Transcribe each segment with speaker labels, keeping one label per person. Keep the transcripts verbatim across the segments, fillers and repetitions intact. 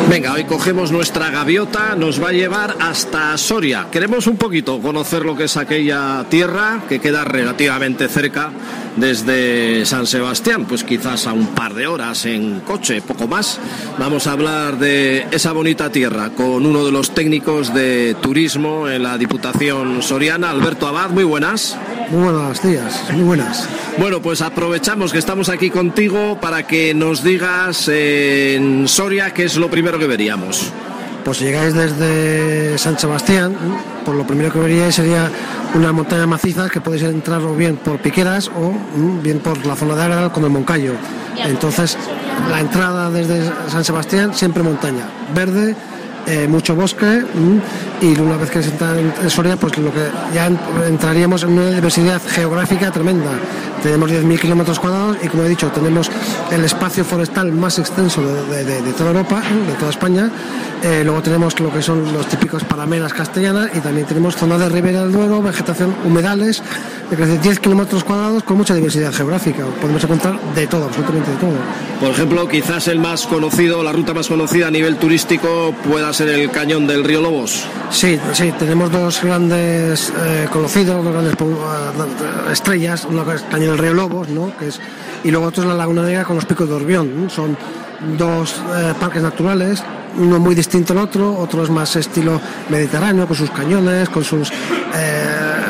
Speaker 1: Venga, hoy cogemos nuestra gaviota, nos va a llevar hasta Soria. Queremos un poquito conocer lo que es aquella tierra que queda relativamente cerca desde San Sebastián, pues quizás a un par de horas en coche, poco más. Vamos a hablar de esa bonita tierra con uno de los técnicos de turismo en la Diputación Soriana, Alberto Abad. Muy buenas.
Speaker 2: Muy buenos días, muy buenas.
Speaker 1: Bueno, pues aprovechamos que estamos aquí contigo para que nos digas eh, en Soria qué es lo primero que veríamos.
Speaker 2: Pues si llegáis desde San Sebastián, pues lo primero que veríais sería una montaña maciza que podéis entrar o bien por Piqueras o bien por la zona de Aral con el Moncayo. Entonces, la entrada desde San Sebastián siempre montaña, verde, eh, mucho bosque, y una vez que se entra en Soria, pues lo que ya entraríamos en una diversidad geográfica tremenda. Tenemos diez mil kilómetros cuadrados y, como he dicho, tenemos el espacio forestal más extenso de, de, de toda Europa, de toda España. Eh, luego tenemos lo que son los típicos parameras castellanas y también tenemos zona de Ribera del Duero, vegetación, humedales, de diez kilómetros cuadrados con mucha diversidad geográfica. Podemos encontrar de todo, absolutamente de todo.
Speaker 1: Por ejemplo, quizás el más conocido, la ruta más conocida a nivel turístico pueda ser el cañón del río Lobos.
Speaker 2: Sí, sí, tenemos dos grandes eh, conocidos, dos grandes uh, estrellas, una que es el cañón del río Lobos, ¿no? Que es, y luego otro es la Laguna Negra con los picos de Orbión, ¿no? Son dos eh, parques naturales, uno muy distinto al otro, otro es más estilo mediterráneo, con sus cañones, con sus eh,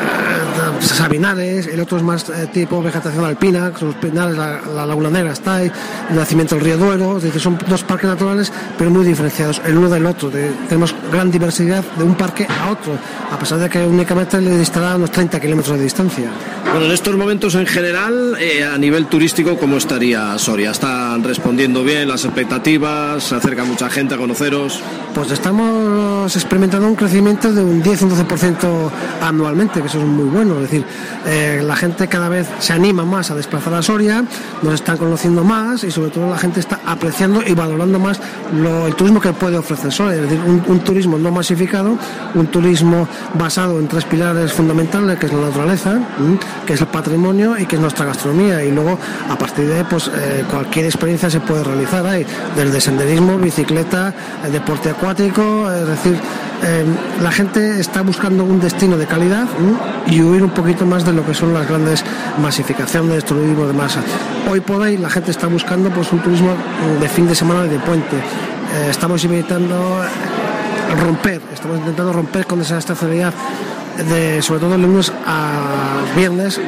Speaker 2: sabinares, el otro es más eh, tipo vegetación alpina, con sus pinares, la, la Laguna Negra está ahí, el nacimiento del río Duero. Es decir, son dos parques naturales, pero muy diferenciados el uno del otro. De, tenemos gran diversidad de un parque a otro, a pesar de que únicamente le distará unos treinta kilómetros de distancia.
Speaker 1: Bueno, en estos momentos en general, eh, a nivel turístico, ¿cómo estaría Soria? ¿Están respondiendo bien las expectativas? ¿Se acerca mucha gente a conoceros?
Speaker 2: Pues estamos experimentando un crecimiento de un diez a un doce por ciento anualmente, que eso es muy bueno. Es decir, eh, la gente cada vez se anima más a desplazar a Soria, nos están conociendo más y sobre todo la gente está apreciando y valorando más lo, el turismo que puede ofrecer Soria. Es decir, un, un turismo no masificado, un turismo basado en tres pilares fundamentales, que es la naturaleza, que es el patrimonio y que es nuestra gastronomía, y luego a partir de ahí pues eh, cualquier experiencia se puede realizar ahí, desde senderismo, bicicleta, el deporte acuático. Es decir, eh, la gente está buscando un destino de calidad ¿eh? y huir un poquito más de lo que son las grandes masificaciones, turismo de masa. Hoy por hoy la gente está buscando pues un turismo de fin de semana y de puente. Eh, estamos invitando a romper, estamos intentando romper con esa estacionalidad de, sobre todo de lunes a viernes.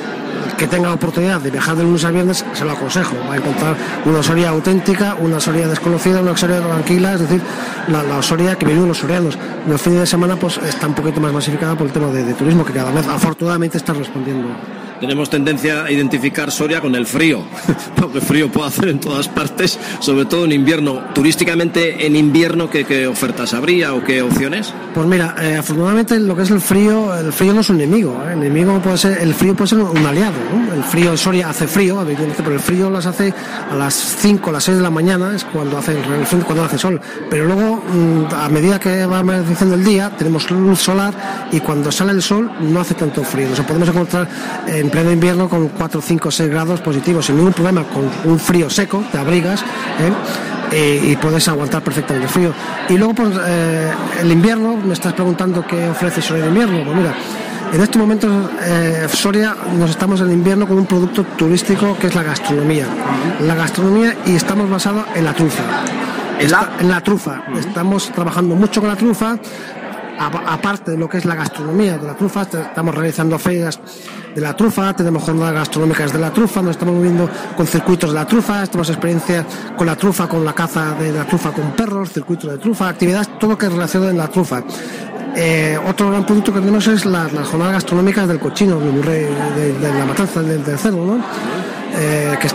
Speaker 2: Que tenga oportunidad de viajar de lunes a viernes, se lo aconsejo. Va a encontrar una Soria auténtica, una Soria desconocida, una Soria tranquila, es decir, la, la Soria que viven los sorianos. Los fines de semana pues está un poquito más masificada por el tema de, de turismo, que cada vez afortunadamente está respondiendo.
Speaker 1: Tenemos tendencia a identificar Soria con el frío, porque frío puede hacer en todas partes, sobre todo en invierno. Turísticamente, en invierno, ¿qué, qué ofertas habría o qué opciones?
Speaker 2: Pues mira, eh, afortunadamente lo que es el frío, el frío no es un enemigo, ¿eh? El enemigo puede ser, el frío puede ser un aliado, ¿no? El frío en Soria hace frío, pero el frío las hace a las cinco, a las seis de la mañana, es cuando hace, cuando hace sol. Pero luego, a medida que va amaneciendo el día, tenemos luz solar y cuando sale el sol no hace tanto frío. O sea, podemos encontrar en pleno invierno con cuatro, cinco, seis grados positivos sin ningún problema, con un frío seco, te abrigas ¿eh? y, y puedes aguantar perfectamente el frío. Y luego pues eh, el invierno, me estás preguntando qué ofrece Soria de invierno. Pues mira, en estos momentos eh, Soria nos estamos en invierno con un producto turístico que es la gastronomía. La gastronomía, y estamos basados en la trufa. ¿En la? En la trufa. Uh-huh. Estamos trabajando mucho con la trufa. Aparte de lo que es la gastronomía de la trufa, estamos realizando ferias de la trufa, tenemos jornadas gastronómicas de la trufa, nos estamos moviendo con circuitos de la trufa, tenemos experiencia con la trufa, con la caza de la trufa con perros, circuitos de trufa, actividades, todo lo que es relacionado en la trufa. Eh, otro gran producto que tenemos es las la jornadas gastronómicas del cochino, del burré, de, de la matanza del, del cerdo, ¿no? Eh, que